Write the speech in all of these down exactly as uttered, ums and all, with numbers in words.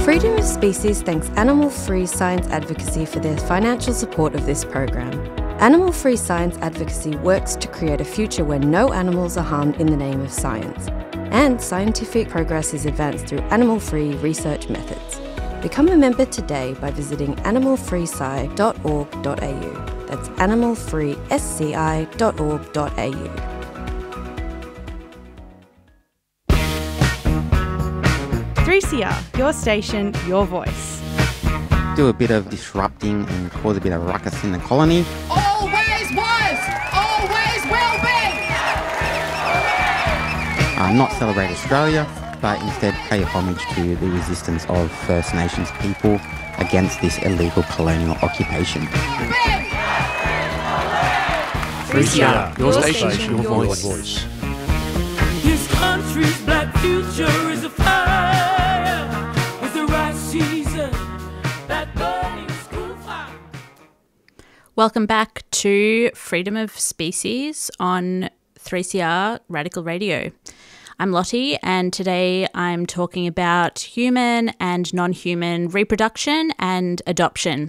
Freedom of Species thanks Animal Free Science Advocacy for their financial support of this program. Animal Free Science Advocacy works to create a future where no animals are harmed in the name of science, and scientific progress is advanced through animal-free research methods. Become a member today by visiting animal free sci dot org dot a u. That's animal free sci dot org dot a u. three C R, your station, your voice. Do a bit of disrupting and cause a bit of ruckus in the colony. Always was, always will be. Uh, not celebrate Australia, but instead pay homage to the resistance of First Nations people against this illegal colonial occupation. three C R, your station, your voice. voice. This country's black future is a fire with the right season, that burning school fire. Welcome back to Freedom of Species on three C R Radical Radio. I'm Lottie, and today I'm talking about human and non-human reproduction and adoption.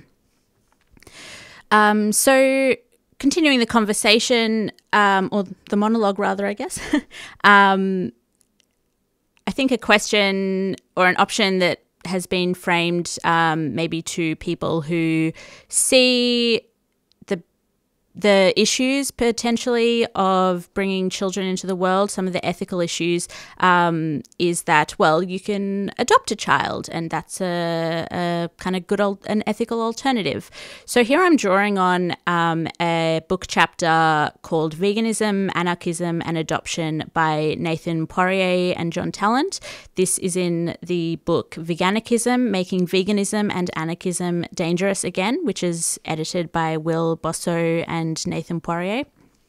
Um, so continuing the conversation, um, or the monologue rather, I guess, um, I think a question or an option that has been framed um, maybe to people who see the the issues potentially of bringing children into the world, some of the ethical issues, um, is that, well, you can adopt a child, and that's a, a kind of good, al- an ethical alternative. So here I'm drawing on um, a book chapter called Veganism, Anarchism and Adoption by Nathan Poirier and John Tallant. This is in the book Veganicism, Making Veganism and Anarchism Dangerous Again, which is edited by Will Bosso and and Nathan Poirier.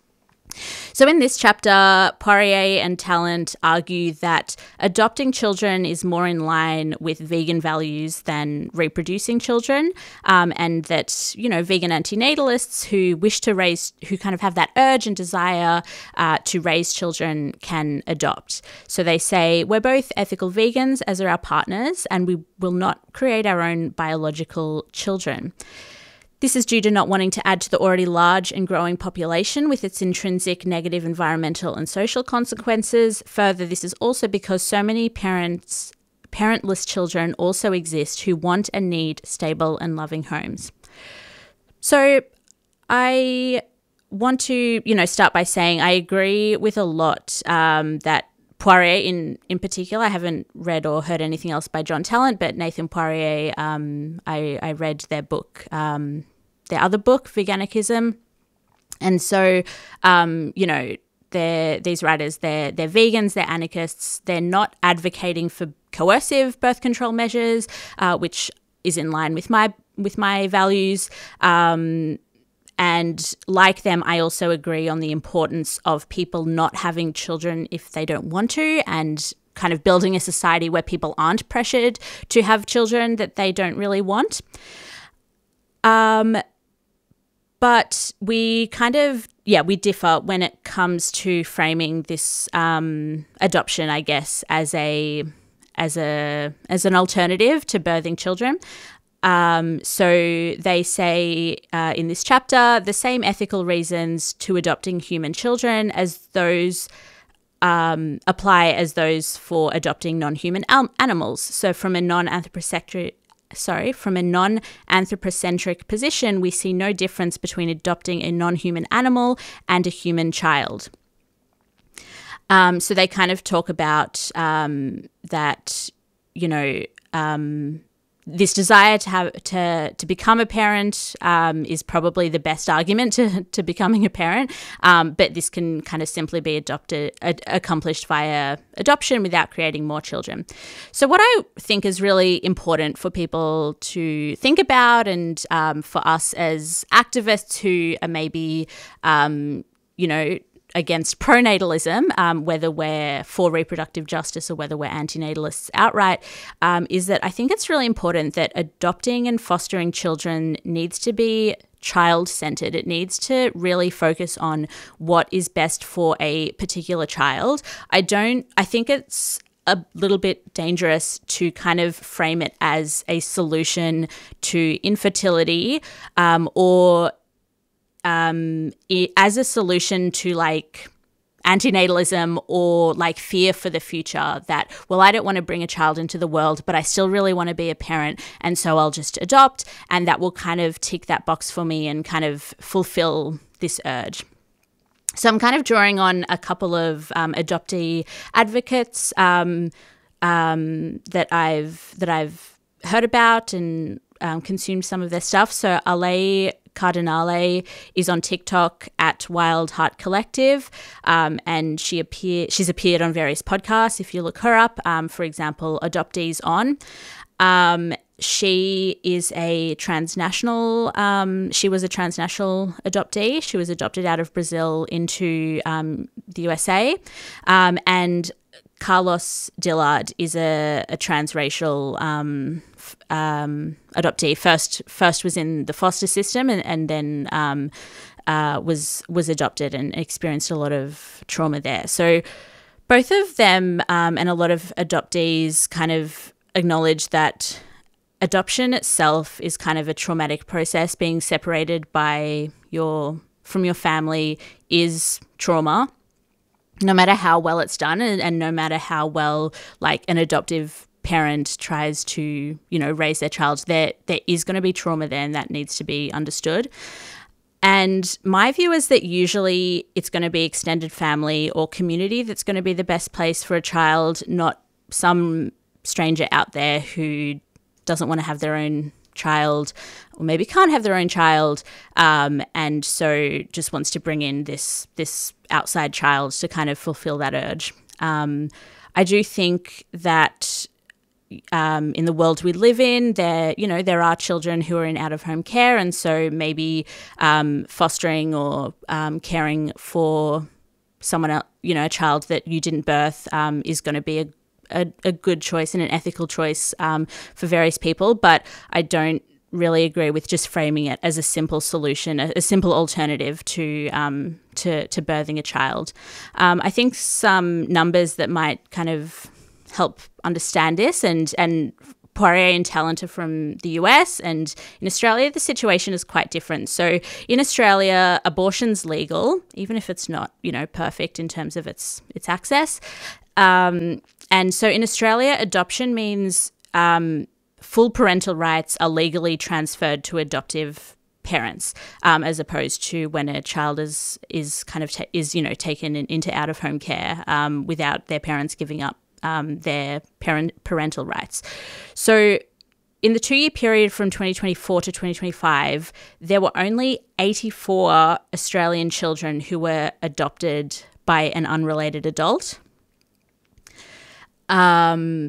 So in this chapter, Poirier and Tallant argue that adopting children is more in line with vegan values than reproducing children, um, and that, you know, vegan antinatalists who wish to raise, who kind of have that urge and desire uh, to raise children can adopt. So they say, we're both ethical vegans, as are our partners, and we will not create our own biological children. This is due to not wanting to add to the already large and growing population with its intrinsic negative environmental and social consequences. Further, this is also because so many parents, parentless children also exist who want and need stable and loving homes. So I want to, you know, start by saying I agree with a lot um, that Poirier in, in particular. I haven't read or heard anything else by John Tallant, but Nathan Poirier, um, I, I read their book, um, their other book, Veganicism. And so, um, you know, they're, these writers, they're, they're vegans, they're anarchists, they're not advocating for coercive birth control measures, uh, which is in line with my, with my values. Um, And like them, I also agree on the importance of people not having children if they don't want to, and kind of building a society where people aren't pressured to have children that they don't really want. Um, but we kind of, yeah, we differ when it comes to framing this um, adoption, I guess, as a as a as an alternative to birthing children. Um, so they say uh, in this chapter, the same ethical reasons to adopting human children as those um, apply as those for adopting non-human al- animals. So from a non-anthropocentric, sorry, from a non-anthropocentric position, we see no difference between adopting a non-human animal and a human child. Um, so they kind of talk about um, that, you know, um, this desire to have to to become a parent um, is probably the best argument to, to becoming a parent, um, but this can kind of simply be adopted ad, accomplished via adoption without creating more children. So what I think is really important for people to think about, and um, for us as activists who are maybe, um, you know, against pronatalism, um, whether we're for reproductive justice or whether we're antinatalists outright, um, is that I think it's really important that adopting and fostering children needs to be child-centered. It needs to really focus on what is best for a particular child. I don't, I think it's a little bit dangerous to kind of frame it as a solution to infertility um, or um, i- as a solution to like antinatalism or like fear for the future that, well, I don't want to bring a child into the world, but I still really want to be a parent. And so I'll just adopt, and that will kind of tick that box for me and kind of fulfill this urge. So I'm kind of drawing on a couple of um, adoptee advocates um, um, that I've that I've heard about and um, consumed some of their stuff. So Ale Cardinale is on TikTok at Wild Heart Collective, um, and she appear she's appeared on various podcasts. If you look her up, um, for example, Adoptees On. Um, She is a transnational, um, she was a transnational adoptee. She was adopted out of Brazil into um, the U S A. Um, and Carlos Dillard is a, a transracial um, f- um, adoptee. First first was in the foster system and, and then um, uh, was, was adopted and experienced a lot of trauma there. So both of them um, and a lot of adoptees kind of acknowledge that adoption itself is kind of a traumatic process. Being separated by your from your family is trauma, no matter how well it's done, and, and no matter how well like an adoptive parent tries to, you know, raise their child. There there is going to be trauma there, and that needs to be understood. And my view is that usually it's going to be extended family or community that's going to be the best place for a child, not some stranger out there who doesn't want to have their own child or maybe can't have their own child um, and so just wants to bring in this this outside child to kind of fulfill that urge. Um, I do think that um, in the world we live in, there you know there are children who are in out-of-home care, and so maybe um, fostering or um, caring for someone else, you know, a child that you didn't birth um, is going to be a A, a good choice and an ethical choice um, for various people, but I don't really agree with just framing it as a simple solution, a, a simple alternative to um, to, to birthing a child. Um, I think some numbers that might kind of help understand this, and and Poirier and Talent are from the U S, and in Australia the situation is quite different. So in Australia, abortion's legal, even if it's not, you know, perfect in terms of its its access. Um, and so in Australia, adoption means um, full parental rights are legally transferred to adoptive parents, um, as opposed to when a child is is kind of ta- is you know taken in, into out of home care um, without their parents giving up um, their parent parental rights. So in the two year period from twenty twenty-four to twenty twenty-five, there were only eighty-four Australian children who were adopted by an unrelated adult. Um,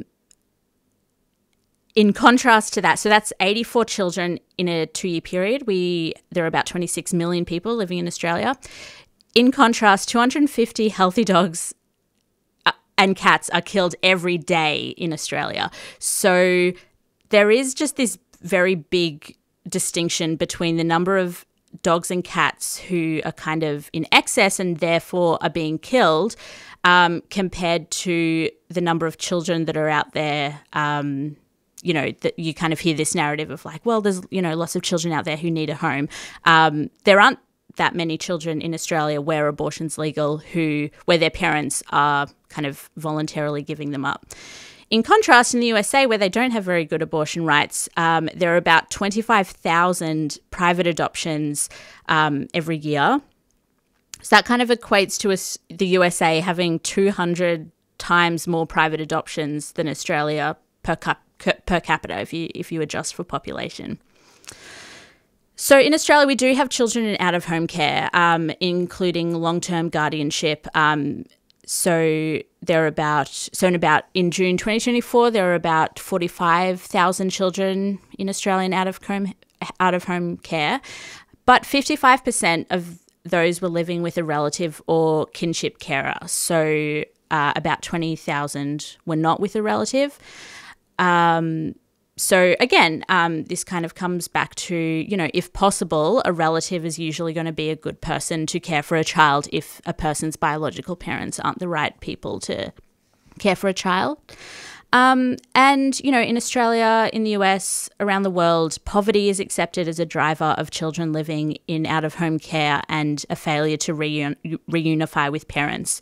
in contrast to that, so that's eighty-four children in a two-year period. We there are about twenty-six million people living in Australia. In contrast, two hundred fifty healthy dogs and cats are killed every day in Australia. So there is just this very big distinction between the number of dogs and cats who are kind of in excess and therefore are being killed, um, compared to the number of children that are out there. Um, you know, that you kind of hear this narrative of like, well, there's, you know, lots of children out there who need a home. Um, there aren't that many children in Australia where abortion's legal, who where their parents are kind of voluntarily giving them up. In contrast, in the U S A, where they don't have very good abortion rights, um, there are about twenty-five thousand private adoptions um, every year. So that kind of equates to us, the U S A having two hundred times more private adoptions than Australia per, cap- per capita, if you if you adjust for population. So in Australia, we do have children in out-of-home care, um, including long-term guardianship. Um, so there are about so in about in June twenty twenty-four, there are about forty-five thousand children in Australian out-of-home out-of-home care, but fifty-five percent of those were living with a relative or kinship carer. So uh, about twenty thousand were not with a relative. Um, So again, um, this kind of comes back to, you know, if possible, a relative is usually going to be a good person to care for a child if a person's biological parents aren't the right people to care for a child. Um, and, you know, in Australia, in the U S, around the world, poverty is accepted as a driver of children living in out-of-home care and a failure to reun- reunify with parents.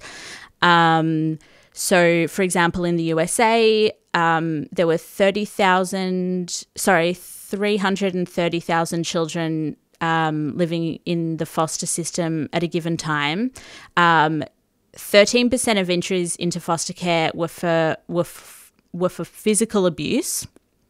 Um, so, for example, in the U S A, um, there were thirty thousand, sorry, three hundred thirty thousand children um, living in the foster system at a given time. Um, thirteen percent of entries into foster care were for were f- were for physical abuse,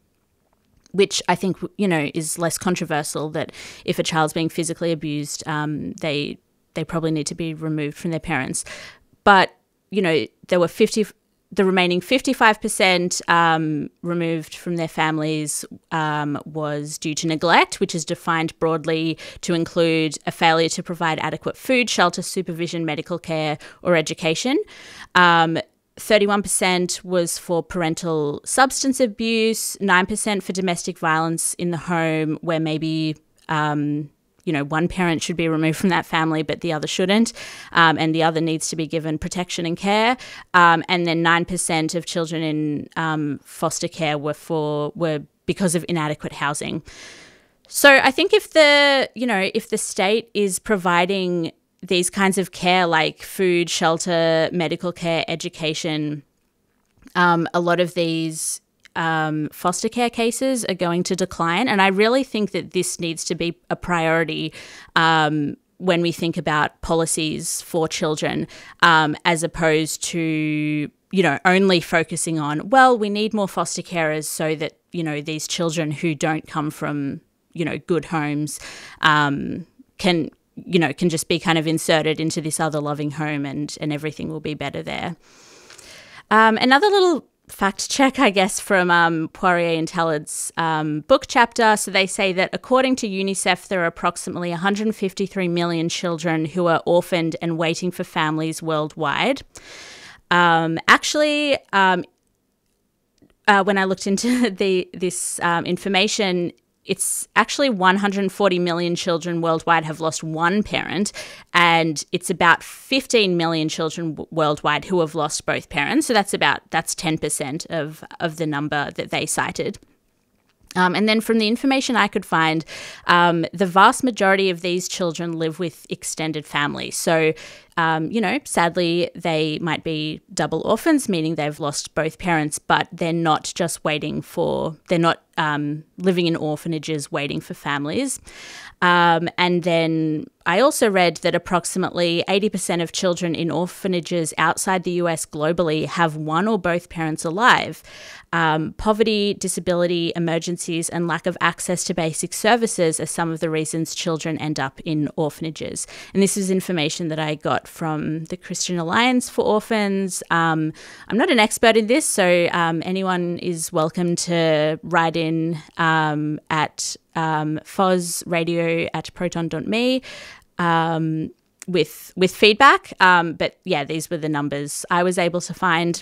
which I think, you know, is less controversial, that if a child's being physically abused, um, they they probably need to be removed from their parents. But, you know, there were fifty, the remaining fifty-five percent um, removed from their families um, was due to neglect, which is defined broadly to include a failure to provide adequate food, shelter, supervision, medical care, or education. Um, thirty-one percent was for parental substance abuse, nine percent for domestic violence in the home, where maybe, um, you know, one parent should be removed from that family, but the other shouldn't, um, and the other needs to be given protection and care. Um, and then nine percent of children in um, foster care were for were because of inadequate housing. So I think if the, you know, if the state is providing these kinds of care like food, shelter, medical care, education, um, a lot of these um, foster care cases are going to decline. And I really think that this needs to be a priority um, when we think about policies for children, um, as opposed to, you know, only focusing on, well, we need more foster carers so that, you know, these children who don't come from, you know, good homes um, can you know, can just be kind of inserted into this other loving home, and, and everything will be better there. Um, another little fact check, I guess, from um, Poirier and Tallard's um, book chapter. So they say that according to UNICEF, there are approximately one hundred fifty-three million children who are orphaned and waiting for families worldwide. Um, actually, um, uh, when I looked into the this um, information, it's actually one hundred forty million children worldwide have lost one parent, and it's about fifteen million children w- worldwide who have lost both parents. So that's about, that's ten percent of, of the number that they cited. Um, and then from the information I could find, um, the vast majority of these children live with extended families. So, um, you know, sadly, they might be double orphans, meaning they've lost both parents, but they're not just waiting for, they're not um, living in orphanages waiting for families. Um, and then I also read that approximately eighty percent of children in orphanages outside the U S globally have one or both parents alive. Um, poverty, disability, emergencies, and lack of access to basic services are some of the reasons children end up in orphanages. And this is information that I got from the Christian Alliance for Orphans. Um, I'm not an expert in this, so um, anyone is welcome to write in um, at um, fozradio at proton dot me um, with with feedback. Um, but yeah, these were the numbers I was able to find.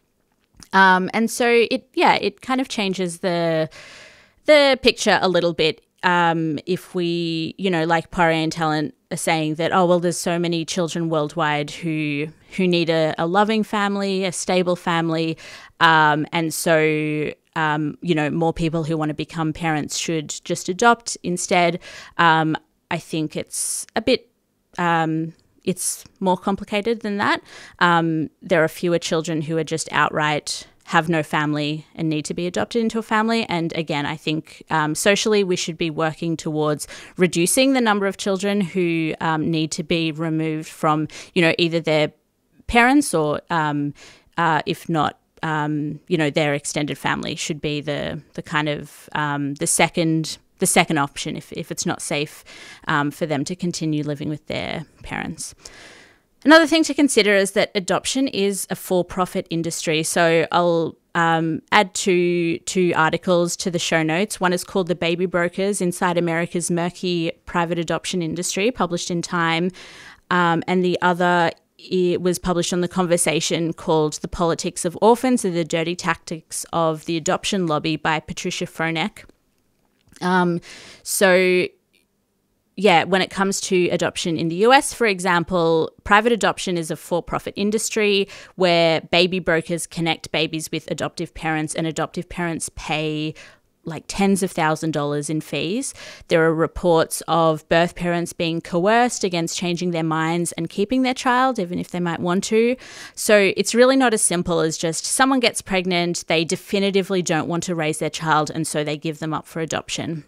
Um, and so it, yeah, it kind of changes the the picture a little bit. Um, if we, you know, like Poirier and Tallant are saying that, oh, well, there's so many children worldwide who who need a, a loving family, a stable family, um, and so um, you know, more people who want to become parents should just adopt instead. Um, I think it's a bit. Um, It's more complicated than that. Um, there are fewer children who are just outright have no family and need to be adopted into a family. And again, I think um, socially we should be working towards reducing the number of children who um, need to be removed from, you know, either their parents or um, uh, if not, um, you know, their extended family should be the the kind of um, the second. the second option if, if it's not safe um, for them to continue living with their parents. Another thing to consider is that adoption is a for-profit industry. So I'll um, add two, two articles to the show notes. One is called The Baby Brokers Inside America's Murky Private Adoption Industry, published in Time. Um, and the other it was published on The Conversation, called The Politics of Orphans and the Dirty Tactics of the Adoption Lobby by Patricia Fronek. Um, so, yeah, when it comes to adoption in the U S, for example, private adoption is a for-profit industry where baby brokers connect babies with adoptive parents, and adoptive parents pay like tens of thousand dollars in fees. There are reports of birth parents being coerced against changing their minds and keeping their child, even if they might want to. So it's really not as simple as just someone gets pregnant, they definitively don't want to raise their child, and so they give them up for adoption.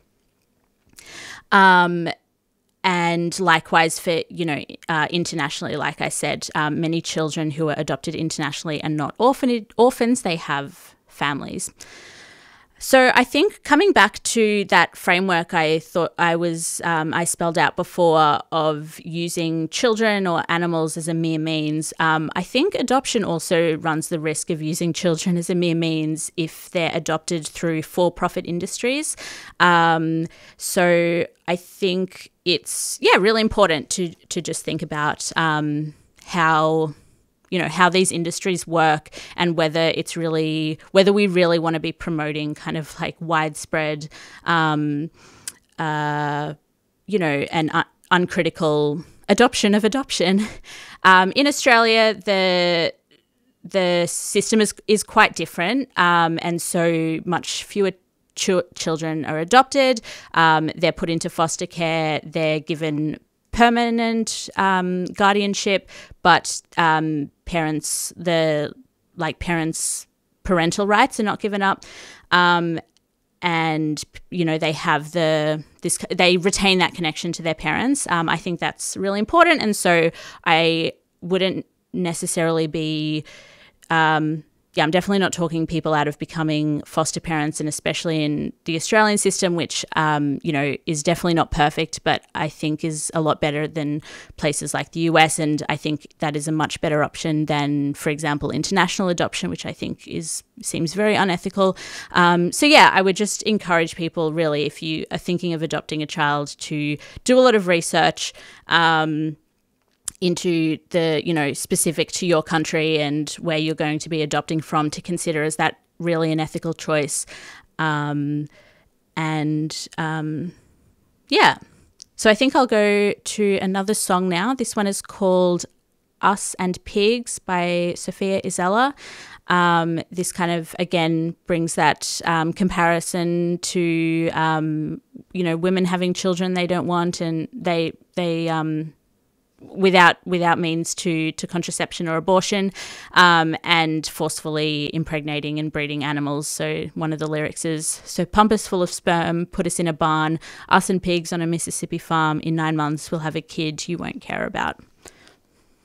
Um, and likewise for, you know, uh, internationally, like I said, um, many children who are adopted internationally are not orphan- orphans, they have families. So I think coming back to that framework I thought I was, um, I spelled out before of using children or animals as a mere means, um, I think adoption also runs the risk of using children as a mere means if they're adopted through for-profit industries. Um, so I think it's, yeah, really important to, to just think about um, how... you know, how these industries work and whether it's really, whether we really want to be promoting kind of like widespread, um, uh, you know, and un- uncritical adoption of adoption. Um, in Australia, the the system is, is quite different, um, and so much fewer ch- children are adopted. Um, they're put into foster care. They're given permanent um, guardianship, but um, parents, the like parents' parental rights are not given up, um, and you know they have the this they retain that connection to their parents. Um, I think that's really important, and so I wouldn't necessarily be. Um, Yeah, I'm definitely not talking people out of becoming foster parents, and especially in the Australian system, which, um, you know, is definitely not perfect, but I think is a lot better than places like the U S. And I think that is a much better option than, for example, international adoption, which I think is seems very unethical. Um, so, yeah, I would just encourage people, really, if you are thinking of adopting a child, to do a lot of research, um, into the, you know, specific to your country and where you're going to be adopting from, to consider is that really an ethical choice. Um, and um, yeah, so I think I'll go to another song now. This one is called Us and Pigs by Sophia Isella. Um, this kind of, again, brings that um, comparison to, um, you know, women having children they don't want, and they, they, um, without without means to to contraception or abortion, um, and forcefully impregnating and breeding animals. So one of the lyrics is, "So pump us full of sperm, put us in a barn, us and pigs on a Mississippi farm. In nine months we'll have a kid you won't care about."